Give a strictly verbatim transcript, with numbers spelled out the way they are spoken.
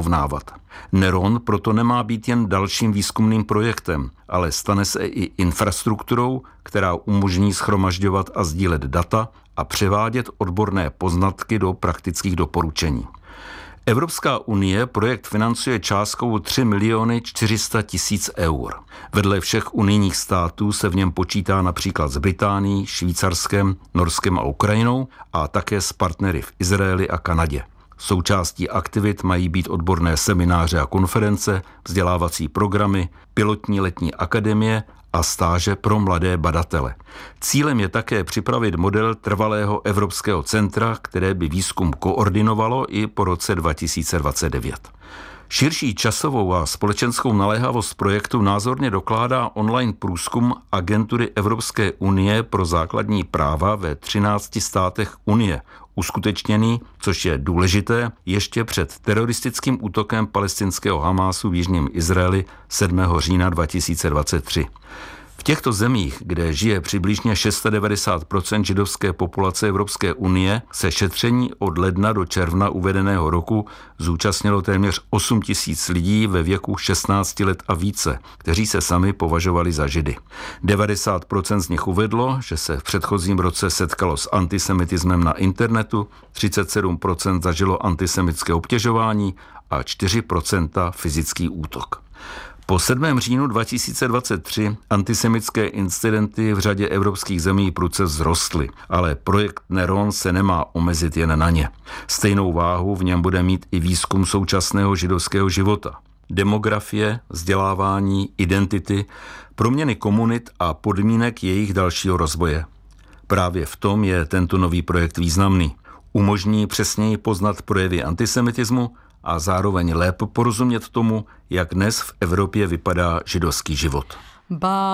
srovnávat. Neron proto nemá být jen dalším výzkumným projektem, ale stane se i infrastrukturou, která umožní shromažďovat a sdílet data a převádět odborné poznatky do praktických doporučení. Evropská unie projekt financuje částkou tři miliony čtyři sta tisíc eur. Vedle všech unijních států se v něm počítá například s Británií, Švýcarskem, Norskem a Ukrajinou a také s partnery v Izraeli a Kanadě. Součástí aktivit mají být odborné semináře a konference, vzdělávací programy, pilotní letní akademie a stáže pro mladé badatele. Cílem je také připravit model trvalého evropského centra, které by výzkum koordinovalo i po roce dva tisíce dvacet devět. Širší časovou a společenskou naléhavost projektu názorně dokládá online průzkum Agentury Evropské unie pro základní práva ve třinácti státech Unie, uskutečněný, což je důležité, ještě před teroristickým útokem palestinského Hamásu v jižním Izraeli sedmého října dva tisíce dvacet tři. V těchto zemích, kde žije přibližně devadesát šest procent židovské populace Evropské unie, se šetření od ledna do června uvedeného roku zúčastnilo téměř osm tisíc lidí ve věku šestnácti let a více, kteří se sami považovali za židy. devadesát procent z nich uvedlo, že se v předchozím roce setkalo s antisemitismem na internetu, třicet sedm procent zažilo antisemitské obtěžování a čtyři procenta fyzický útok. Po sedmého říjnu dva tisíce dvacet tři antisemitské incidenty v řadě evropských zemí prudce vzrostly, ale projekt Neron se nemá omezit jen na ně. Stejnou váhu v něm bude mít i výzkum současného židovského života. Demografie, vzdělávání, identity, proměny komunit a podmínek jejich dalšího rozvoje. Právě v tom je tento nový projekt významný. Umožní přesněji poznat projevy antisemitismu a zároveň lépe porozumět tomu, jak dnes v Evropě vypadá židovský život. Ba